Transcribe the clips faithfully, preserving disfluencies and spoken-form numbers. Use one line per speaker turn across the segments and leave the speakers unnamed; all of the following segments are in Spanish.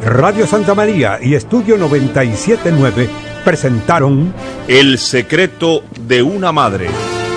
Radio Santa María y Estudio noventa y siete punto nueve presentaron
El secreto de una madre.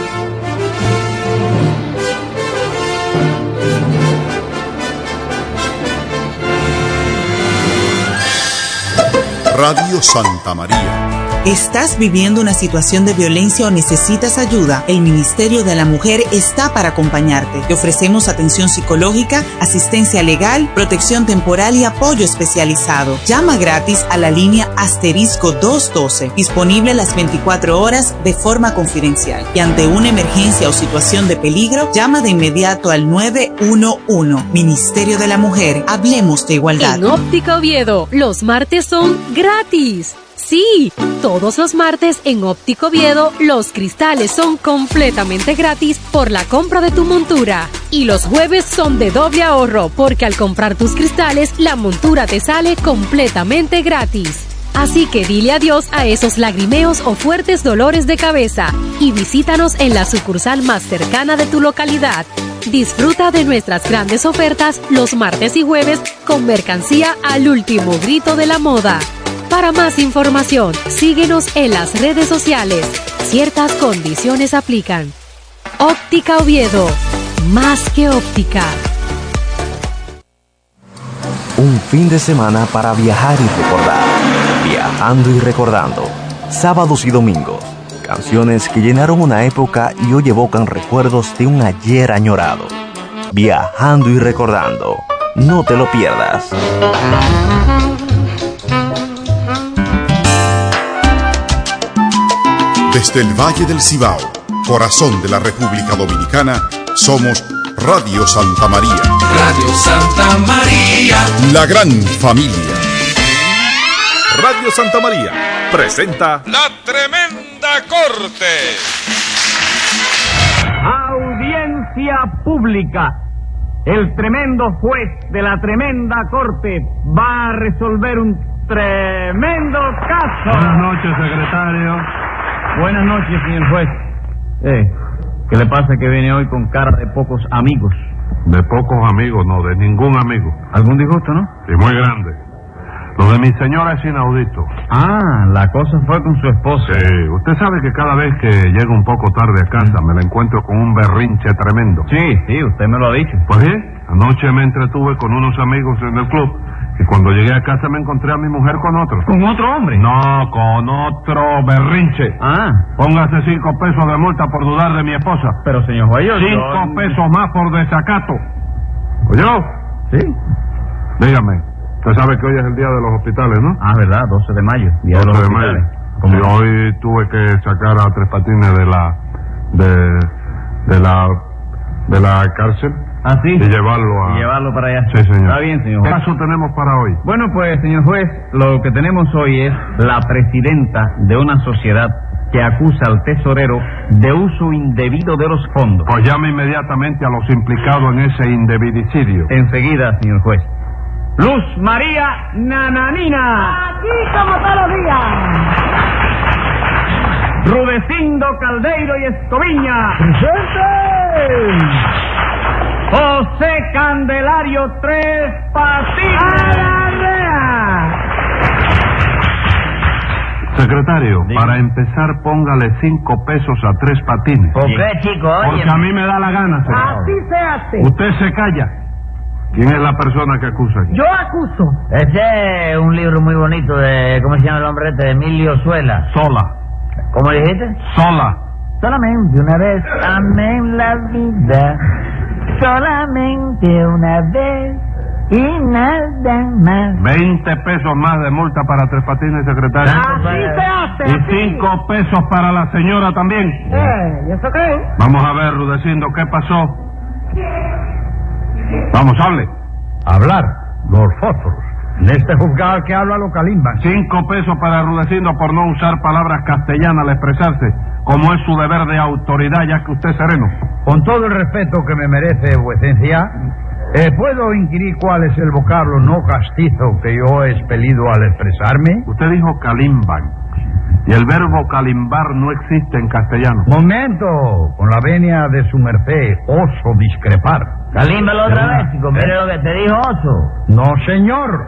Radio Santa María.
¿Estás viviendo una situación de violencia o necesitas ayuda? El Ministerio de la Mujer está para acompañarte. Te ofrecemos atención psicológica, asistencia legal, protección temporal y apoyo especializado. Llama gratis a la línea asterisco doscientos doce, disponible las veinticuatro horas de forma confidencial. Y ante una emergencia o situación de peligro, llama de inmediato al nueve uno uno. Ministerio de la Mujer, hablemos de igualdad.
En Óptica Oviedo, los martes son gratis. Sí, todos los martes en Óptico Oviedo los cristales son completamente gratis por la compra de tu montura. Y los jueves son de doble ahorro porque al comprar tus cristales la montura te sale completamente gratis. Así que dile adiós a esos lagrimeos o fuertes dolores de cabeza y visítanos en la sucursal más cercana de tu localidad. Disfruta de nuestras grandes ofertas los martes y jueves con mercancía al último grito de la moda. Para más información, síguenos en las redes sociales. Ciertas condiciones aplican. Óptica Oviedo, más que óptica.
Un fin de semana para viajar y recordar. Viajando y recordando. Sábados y domingos. Canciones que llenaron una época y hoy evocan recuerdos de un ayer añorado. Viajando y recordando. No te lo pierdas.
Desde el Valle del Cibao, corazón de la República Dominicana, somos Radio Santa María.
Radio Santa María.
La gran familia.
Radio Santa María presenta
La Tremenda Corte.
Audiencia pública. El tremendo juez de la tremenda corte va a resolver un tremendo caso.
Buenas noches, secretario.
Buenas noches, señor juez. Eh, ¿qué le pasa que viene hoy con cara de pocos amigos?
De pocos amigos, no, de ningún amigo.
¿Algún disgusto, no?
Y muy grande. Lo de mi señora es inaudito.
Ah, la cosa fue con su esposa.
Sí, usted sabe que cada vez que llego un poco tarde a casa me la encuentro con un berrinche tremendo.
Sí, sí, usted me lo ha dicho.
Pues bien, anoche me entretuve con unos amigos en el club y cuando llegué a casa me encontré a mi mujer con otro.
¿Con otro hombre?
No, con otro berrinche.
Ah.
Póngase cinco pesos de multa por dudar de mi esposa.
Pero, señor juez, yo...
Cinco
yo...
pesos más por desacato. ¿Oyó?
Sí.
Dígame. Usted sabe que hoy es el día de los hospitales, ¿no?
Ah, ¿verdad? doce de mayo. Día
doce
de los
de mayo.
¿Cómo?
Sí, hoy tuve que sacar a Tres Patines de la... de... de la... de la cárcel.
¿Ah, sí?
Y llevarlo a...
Y llevarlo para allá.
Sí, señor.
Está bien, señor
¿Qué
juez.
caso tenemos para hoy?
Bueno, pues, señor juez, lo que tenemos hoy es la presidenta de una sociedad que acusa al tesorero de uso indebido de los fondos.
Pues llame inmediatamente a los implicados en ese indebidicidio.
Enseguida, señor juez. Luz María Nananina.
Aquí como todos los días.
Rudecindo Caldeiro y Escoviña.
¡Presente!
José Candelario Tres Patines.
¡A la rea!
Secretario,
Diga.
para empezar póngale cinco pesos a Tres Patines.
¿Por qué, chico? Oye,
Porque a mí me da la gana, señor.
así se hace.
Usted se calla. ¿Quién es la persona que acusa aquí?
Yo acuso.
Ese es un libro muy bonito de, ¿cómo se llama el hombre este? De Emilio Suela.
Sola.
¿Cómo dijiste?
Sola.
Solamente una vez amé en la vida. Solamente una vez y nada más.
Veinte pesos más de multa para Tres Patines, secretario.
Así se hace.
Y
así.
cinco pesos para la señora también.
Eh, ¿y eso qué?
Vamos a ver, Rudecindo, ¿qué pasó? Vamos, hable.
Hablar, los fósforos. En este juzgado que habla lo calimban.
Cinco pesos para Rudecindo por no usar palabras castellanas al expresarse, como es su deber de autoridad, ya que usted es sereno.
Con todo el respeto que me merece vuecencia, eh, ¿puedo inquirir cuál es el vocablo no castizo que yo he expelido al expresarme?
Usted dijo calimban, y el verbo calimbar no existe en castellano.
Momento, con la venia de su merced, oso discrepar.
Calímbalo otra vez, chico. Mire lo que te dijo oso.
No, señor.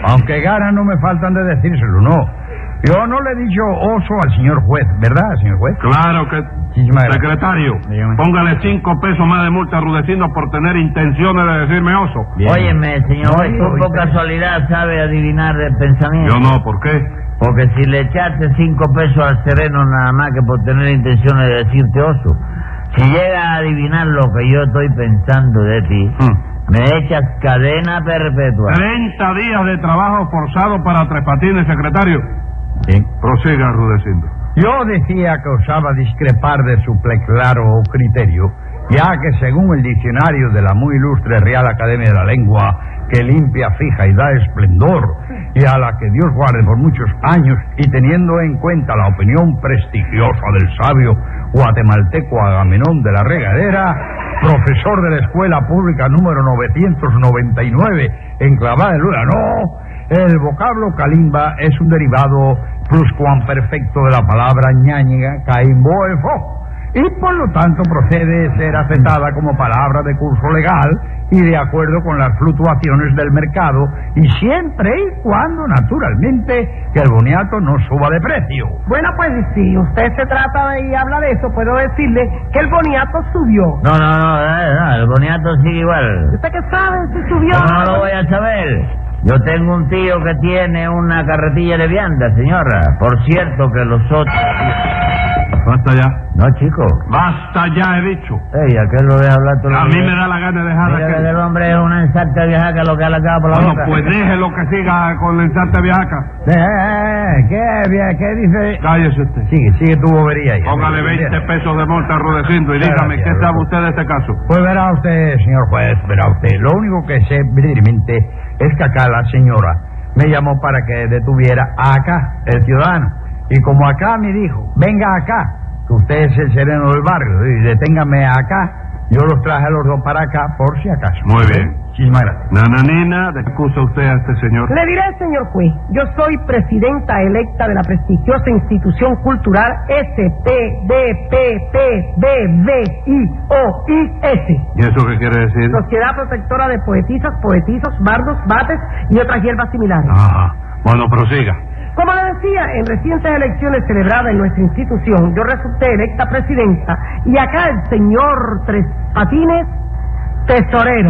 Aunque ganas no me faltan de decírselo, no. Yo no le he dicho oso al señor juez, ¿verdad, señor juez?
Claro que... Secretario,
Dígame.
póngale cinco pesos más de multa a Rudecindo por tener intenciones de decirme oso.
Bien. Óyeme, señor juez, ¿tú por casualidad sabe adivinar el pensamiento?
Yo no, ¿por qué?
Porque si le echaste cinco pesos al sereno nada más que por tener intenciones de decirte oso, si llega a adivinar lo que yo estoy pensando de ti, hmm. me echas cadena perpetua.
Treinta días de trabajo forzado para Tres Patines, secretario.
Sí.
Prosiga, Rudecindo.
Yo decía que osaba discrepar de su claro criterio, ya que según el diccionario de la muy ilustre Real Academia de la Lengua, que limpia, fija y da esplendor, y a la que Dios guarde por muchos años, y teniendo en cuenta la opinión prestigiosa del sabio guatemalteco Agamenón de la Regadera, profesor de la Escuela Pública número novecientos noventa y nueve, enclavada en Luna, no, el vocablo calimba es un derivado pluscuamperfecto de la palabra ñáñiga caimboefo, y por lo tanto procede ser aceptada como palabra de curso legal y de acuerdo con las fluctuaciones del mercado, y siempre y cuando, naturalmente, que el boniato no suba de precio.
Bueno, pues si usted se trata y habla de eso, puedo decirle que el boniato subió.
No, no, no, no, el boniato sigue igual.
¿Usted qué sabe si subió?
No, no lo voy a saber. Yo tengo un tío que tiene una carretilla de vianda, señora. Por cierto que los otros...
Basta ya.
No, chico.
Basta ya, he dicho.
Ey, ¿a qué lo deja hablar todo
A
lo
mí
que...
me da la gana de dejar
Mira
aquel...
que el hombre es una ensarta viejaca lo que ha largado por la
Bueno,
boca.
pues déjelo que siga con la ensarta viejaca.
Eh, eh, ¿Qué, ¿Qué dice?
Cállese usted.
Sigue, sigue tu bobería ahí.
Póngale veinte pesos de multa a Rudecindo y dígame, ¿qué sabe usted de este caso?
Pues verá usted, señor juez, verá usted. Lo único que sé brevemente es que acá la señora me llamó para que detuviera a acá, el ciudadano. Y como acá me dijo, venga acá, que usted es el sereno del barrio, y deténgame acá, yo los traje a los dos para acá por si acaso.
Muy bien.
Muchísimas gracias.
Nananina, ¿de qué acusa usted a este señor?
Le diré, señor juez, yo soy presidenta electa de la prestigiosa institución cultural S P D P P B V I O I S.
¿Y eso qué quiere decir?
Sociedad Protectora de Poetisas, Poetizos, Bardos, Bates y otras hierbas similares.
Ajá. Bueno, prosiga.
Como le decía, en recientes elecciones celebradas en nuestra institución, yo resulté electa presidenta y acá el señor Tres Patines, tesorero.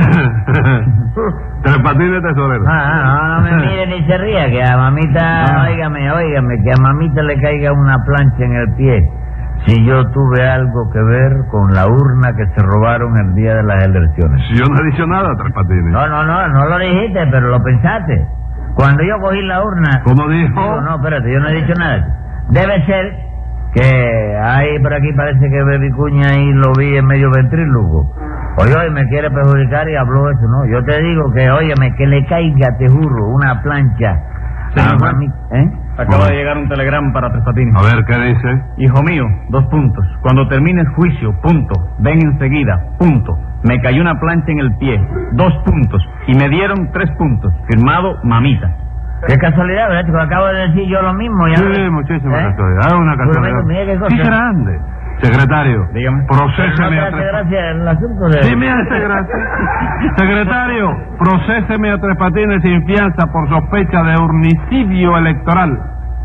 Tres Patines, tesorero.
Ah, no, no me mire ni se ría, que a mamita, ah. óigame, óigame, que a mamita le caiga una plancha en el pie. Si yo tuve algo que ver con la urna que se robaron el día de las elecciones.
Si yo no he dicho nada, Tres Patines.
No, no, no, no lo dijiste, pero lo pensaste. Cuando yo cogí la urna...
¿Cómo dijo?
Digo, no, espérate, yo no he dicho nada. Debe ser que ahí por aquí parece que Bebicuña ahí lo vi en medio ventrílogo. Oye, oye, me quiere perjudicar y habló eso, ¿no? Yo te digo que, óyeme, que le caiga, te juro, una plancha.
Señor juez,
¿eh?
Acaba
bueno.
de llegar un telegrama para Tres Patines.
A ver, ¿qué dice?
Hijo mío, dos puntos. Cuando termine el juicio, punto. Ven enseguida, punto. Me cayó una plancha en el pie, dos puntos. Y me dieron tres puntos. Firmado, mamita.
Qué casualidad, ¿verdad? Chico? Acabo de decir yo lo mismo. ¿Ya?
Sí, muchísima ¿Eh? casualidad. Es una casualidad.
Mira qué cosa.
Sí, grande. Secretario,
dígame.
Procéseme
no
a Tres
gracia el asunto de...
Sí, me hace gracia. Secretario, procéseme a Tres Patines sin fianza por sospecha de urnicidio electoral.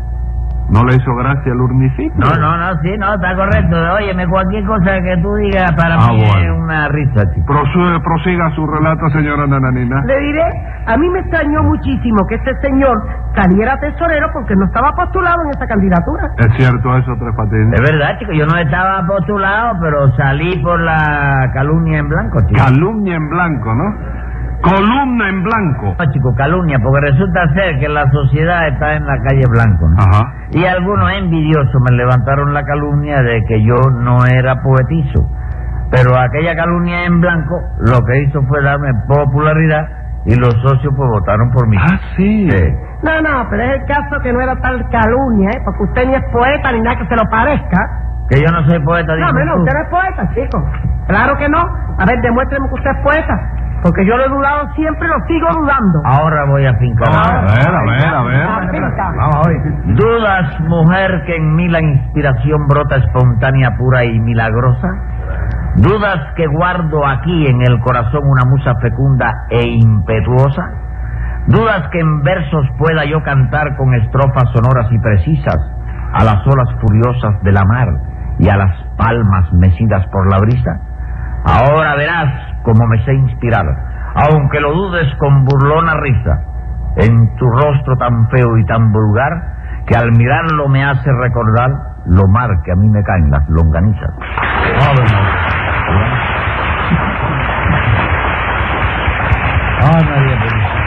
¿No le hizo gracia el urnicidio?
No, no, no, sí, no, está correcto. Óyeme, cualquier cosa que tú digas para
ah,
mí
bueno.
es una risa, chico.
Prosu prosiga su relato, señora Nananina.
Le diré, a mí me extrañó muchísimo que este señor saliera tesorero porque no estaba postulado en esa candidatura.
¿Es cierto eso, Tres Patines?
Es verdad, chico, yo no estaba postulado, pero salí por la calumnia en blanco, chico.
Calumnia en blanco, ¿no? Columna en blanco.
No, chico, calumnia, porque resulta ser que la sociedad está en la calle Blanco, ¿no?
Ajá.
Y algunos envidiosos me levantaron la calumnia de que yo no era poetizo. Pero aquella calumnia en blanco lo que hizo fue darme popularidad y los socios pues votaron por mí.
Ah, sí.
sí.
No, no, pero es el caso que no era tal calumnia, ¿eh? Porque usted ni es poeta ni nada que se lo parezca.
Que yo no soy poeta.
No, menos, usted no es poeta, chico. Claro que no. A ver, demuéstreme que usted es poeta. Porque yo lo he dudado siempre y lo sigo dudando.
Ahora voy a fincar.
A ver, a ver, a ver.
A ver.
Vamos a ver.
¿Dudas, mujer, que en mí la inspiración brota espontánea, pura y milagrosa? ¿Dudas que guardo aquí en el corazón una musa fecunda e impetuosa? ¿Dudas que en versos pueda yo cantar con estrofas sonoras y precisas a las olas furiosas de la mar y a las palmas mecidas por la brisa? Ahora verás cómo me sé inspirar, aunque lo dudes con burlona risa, en tu rostro tan feo y tan vulgar, que al mirarlo me hace recordar lo mar que a mí me caen las longanizas.
Ave María.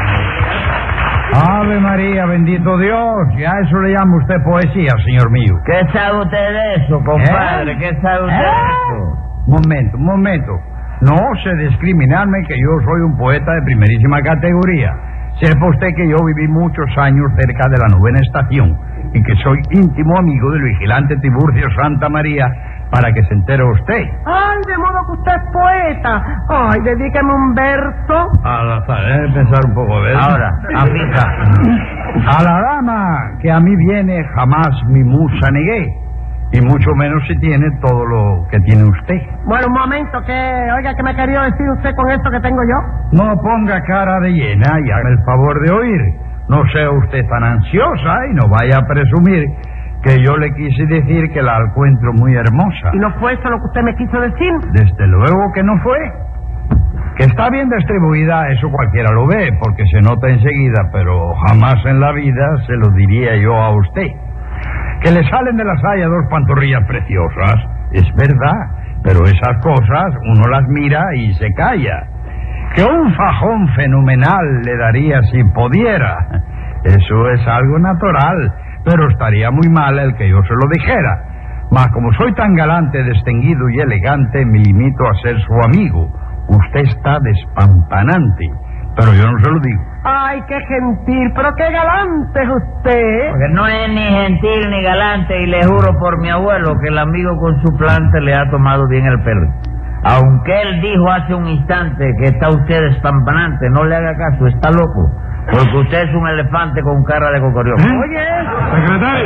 Ave María, bendito Dios. Ya eso le llama usted poesía, señor mío.
¿Qué sabe usted de eso, compadre? ¿Eh? ¿Qué sabe usted ¿Eh? de eso?
Momento, un momento. No se discriminarme que yo soy un poeta de primerísima categoría. Sepa usted que yo viví muchos años cerca de la novena estación y que soy íntimo amigo del vigilante Tiburcio Santa María, para que se entere usted.
Ay, de modo que usted es poeta. Ay, dedíqueme un verso.
Al azar, ¿eh? Pensar un poco, ¿ves?
Ahora, aplica.
A la dama que a mí viene jamás mi musa negué, y mucho menos si tiene todo lo que tiene usted.
Bueno, un momento, que oiga, ¿qué me quería decir usted con esto que tengo yo?
No ponga cara de llena y haga el favor de oír. No sea usted tan ansiosa y no vaya a presumir que yo le quise decir que la encuentro muy hermosa.
¿Y no fue eso lo que usted me quiso decir?
Desde luego que no fue. Que está bien distribuida, eso cualquiera lo ve, porque se nota enseguida, pero jamás en la vida se lo diría yo a usted. Que le salen de la saya dos pantorrillas preciosas, es verdad, pero esas cosas uno las mira y se calla. Que un fajón fenomenal le daría si pudiera, eso es algo natural, pero estaría muy mal el que yo se lo dijera. Mas como soy tan galante, distinguido y elegante, me limito a ser su amigo. Usted está despampanante, pero yo no se lo digo.
Ay, qué gentil, pero qué galante es usted.
Porque no es ni gentil ni galante, y le juro por mi abuelo que el amigo con su plante le ha tomado bien el pelo. Aunque él dijo hace un instante que está usted despampanante, no le haga caso, está loco. Porque usted es un elefante con cara de cocorioco.
¿Eh?
Oye,
secretario,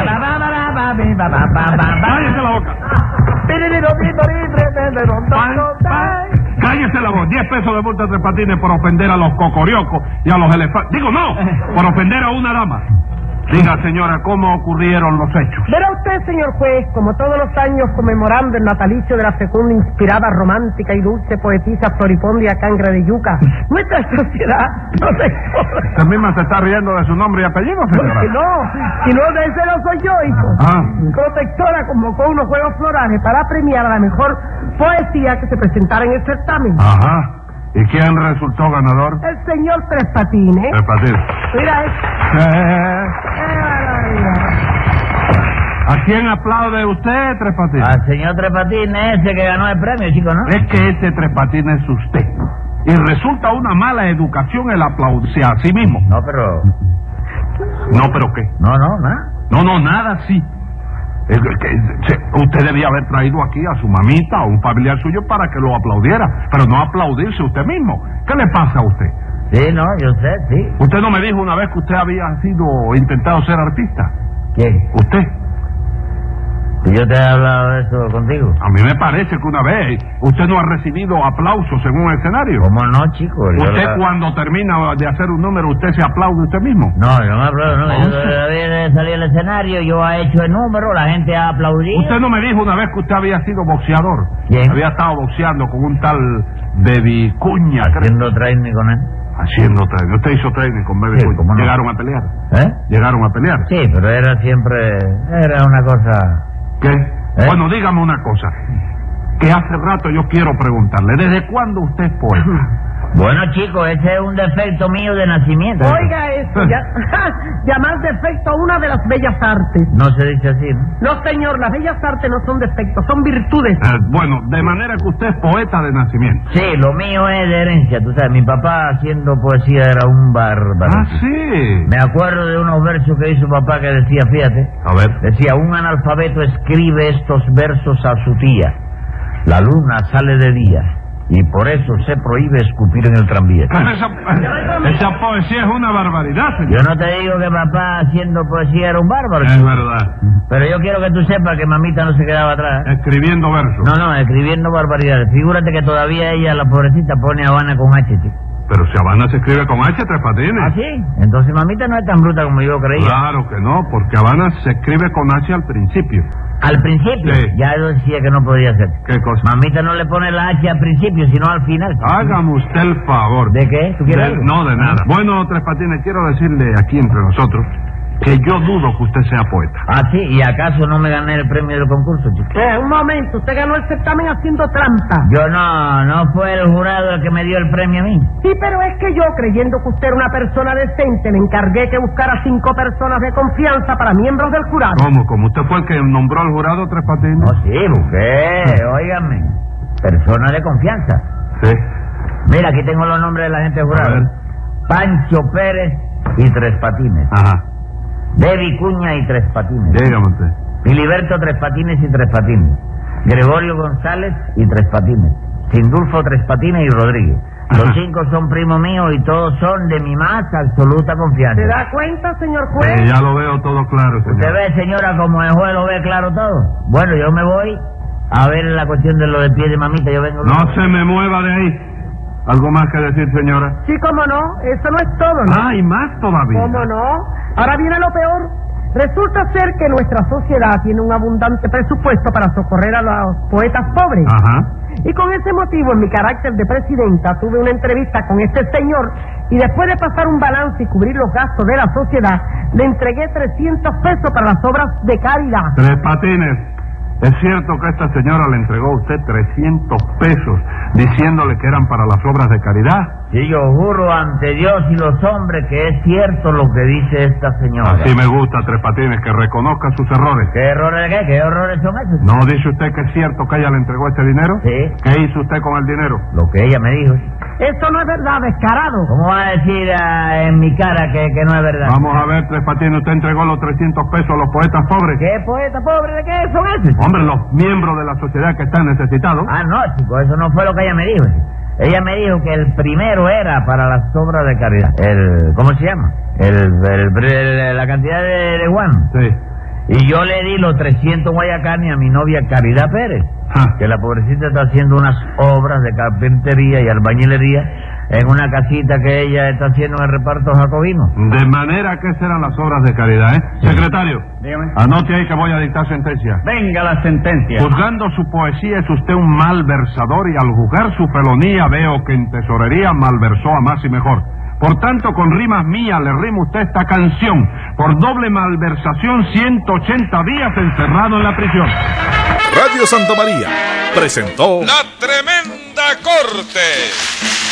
cállese la boca. Cállese la boca. Diez pesos de multa de Tres Patines por ofender a los cocoriocos y a los elefantes. Digo, no, por ofender a una dama. Diga, señora, ¿cómo ocurrieron los hechos?
Verá usted, señor juez, como todos los años conmemorando el natalicio de la fecunda, inspirada, romántica y dulce poetisa Floripondia Cangra de Yuca, nuestra sociedad no se...
¿Usted misma se está riendo de su nombre y apellido, señora?
Porque no, si no, de ese no soy yo, hijo.
Ah.
Protectora convocó unos juegos florales para premiar a la mejor poesía que se presentara en el certamen.
Ajá. ¿Y quién resultó ganador?
El señor Tres Patines.
Tres Patines.
Mira esto.
Eh. ¿A quién aplaude usted, Tres Patines?
Al señor Tres Patines, ese que ganó el premio, chico, ¿no?
Es que ese Tres Patines es usted. Y resulta una mala educación el aplaudirse a sí mismo.
No, pero...
No, ¿pero qué?
No, no, nada.
No, no, nada, sí. Es que, se, usted debía haber traído aquí a su mamita o un familiar suyo para que lo aplaudiera, pero no aplaudirse usted mismo. ¿Qué le pasa a usted?
Sí, no, yo sé, sí.
¿Usted no me dijo una vez que usted había sido intentado ser artista?
¿Quién?
¿Usted?
¿Y yo te he hablado de eso contigo?
A mí me parece que una vez usted no ha recibido aplausos en un escenario.
¿Cómo no, chico?
¿Usted
la...
cuando termina de hacer un número, usted se aplaude usted mismo?
No, yo no me aplaudo, no. Yo todavía de salir al escenario, yo he hecho el número, la gente ha aplaudido.
¿Usted no me dijo una vez que usted había sido boxeador?
¿Quién?
Había estado boxeando con un tal de Vicuña.
Haciendo training con él.
Haciendo training. ¿Usted hizo training con Baby
sí,
Cuña?
No.
¿Llegaron a pelear?
¿Eh?
¿Llegaron a pelear?
Sí, pero era siempre... Era una cosa...
¿Qué?
¿Eh?
Bueno, dígame una cosa, que hace rato yo quiero preguntarle, ¿desde cuándo usted es poeta?
Bueno, chico, ese es un defecto mío de nacimiento.
Oiga eso, ya, llamar defecto a una de las bellas artes.
No se dice así, ¿no?
No, señor, las bellas artes no son defectos, son virtudes.
Eh, bueno, de manera que usted es poeta de nacimiento.
Sí, lo mío es de herencia, tú sabes, mi papá haciendo poesía era un bárbaro.
Ah, sí.
Me acuerdo de unos versos que hizo papá que decía, fíjate.
A ver.
Decía, un analfabeto escribe estos versos a su tía. La luna sale de día. Y por eso se prohíbe escupir en el tranvía.
Esa, esa poesía es una barbaridad, señor.
Yo no te digo que papá haciendo poesía era un bárbaro.
Es verdad.
Pero yo quiero que tú sepas que mamita no se quedaba atrás.
Escribiendo versos.
No, no, escribiendo barbaridades. Figúrate que todavía ella, la pobrecita, pone Habana con H, chico.
Pero si Habana se escribe con H, Tres Patines.
¿Ah, sí? Entonces mamita no es tan bruta como yo creía.
Claro que no, porque Habana se escribe con H al principio.
¿Al principio?
Sí.
Ya yo decía que no podía ser.
¿Qué cosa?
Mamita no le pone la H al principio, sino al final.
Hágame usted el favor.
¿De qué? ¿Tú quieres
De-
algo?
No, de nada. Bueno, Tres Patines, quiero decirle aquí entre nosotros que yo dudo que usted sea poeta.
Ah, sí, ¿y acaso no me gané el premio del concurso, chico?
Eh, un momento, usted ganó el certamen haciendo trampa.
Yo no, no fue el jurado el que me dio el premio a mí.
Sí, pero es que yo, creyendo que usted era una persona decente, le encargué que buscara cinco personas de confianza para miembros del jurado.
¿Cómo? ¿Como usted fue el que nombró al jurado, Tres Patines?
No, sí, busqué, óigame. Persona de confianza.
Sí.
Mira, aquí tengo los nombres de la gente del
A ver.
jurado. Pancho Pérez y Tres Patines.
Ajá.
Debbie Cuña y Tres Patines.
Dígame usted.
Filiberto Tres Patines y Tres Patines. Gregorio González y Tres Patines. Sindulfo Tres Patines y Rodríguez. Los cinco son primos míos y todos son de mi más absoluta confianza.
¿Se da cuenta, señor juez?
Eh, ya lo veo todo claro, señor.
¿Usted ve, señora, como el juez lo ve claro todo? Bueno, yo me voy a ver la cuestión de lo de pie de mamita. Yo vengo...
No se me mueva de ahí. ¿Algo más que decir, señora?
Sí, cómo no, eso no es todo, ¿no?
Ah, y más todavía.
¿Cómo no? Ahora viene lo peor. Resulta ser que nuestra sociedad tiene un abundante presupuesto para socorrer a los poetas pobres.
Ajá.
Y con ese motivo, en mi carácter de presidenta, tuve una entrevista con este señor y después de pasar un balance y cubrir los gastos de la sociedad, le entregué trescientos pesos para las obras de caridad.
Tres Patines. ¿Es cierto que esta señora le entregó a usted trescientos pesos diciéndole que eran para las obras de caridad?
Sí, yo juro ante Dios y los hombres que es cierto lo que dice esta señora.
Así me gusta, Tres Patines, que reconozca sus errores.
¿Qué errores de qué? ¿Qué errores son esos?
¿No dice usted que es cierto que ella le entregó este dinero?
Sí.
¿Qué hizo usted con el dinero?
Lo que ella me dijo.
Eso no es verdad, descarado.
¿Cómo va a decir ah, en mi cara que, que no es verdad?
Vamos a ver, Tres Patines, usted entregó los trescientos pesos a los poetas pobres.
¿Qué poeta pobre? ¿De qué son esos?
Hombre, los miembros de la sociedad que están necesitados.
Ah, no, chico, eso no fue lo que ella me dijo. Ella me dijo que el primero era para las obras de caridad. El, ¿cómo se llama? El, el, el- la cantidad de, de Juan.
Sí.
Y yo le di los trescientos guayacanes a mi novia Caridad Pérez,
Ah.
que la pobrecita está haciendo unas obras de carpintería y albañilería en una casita que ella está haciendo en el reparto jacobino.
De manera que esas eran las obras de caridad, ¿eh?
Sí.
Secretario,
Dígame.
anote ahí que voy a dictar sentencia.
Venga la sentencia.
Juzgando su poesía es usted un malversador y al juzgar su felonía veo que en tesorería malversó a más y mejor. Por tanto, con rimas mías le rima usted esta canción. Por doble malversación, ciento ochenta días encerrado en la prisión.
Radio Santa María presentó
La Tremenda Corte.